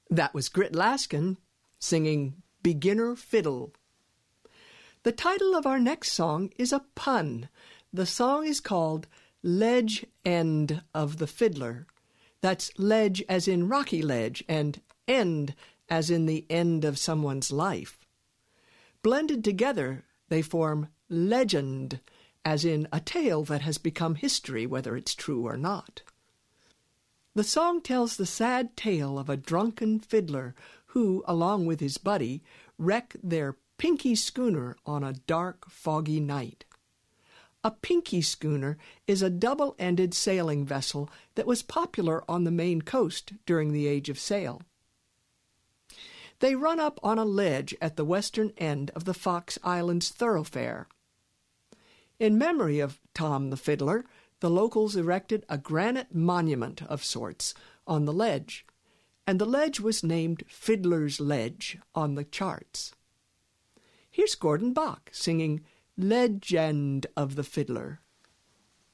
That was Grit Laskin singing Beginner Fiddle. The title of our next song is a pun. The song is called Ledge End of the Fiddler. That's ledge as in rocky ledge and end as in the end of someone's life. Blended together, they form legend, as in a tale that has become history, whether it's true or not. The song tells the sad tale of a drunken fiddler who, along with his buddy, wreck their pinky schooner on a dark, foggy night. A pinky schooner is a double-ended sailing vessel that was popular on the Maine coast during the Age of Sail. They run up on a ledge at the western end of the Fox Islands thoroughfare. In memory of Tom the Fiddler, the locals erected a granite monument of sorts on the ledge, and the ledge was named Fiddler's Ledge on the charts. Here's Gordon Bach singing Legend of the Fiddler.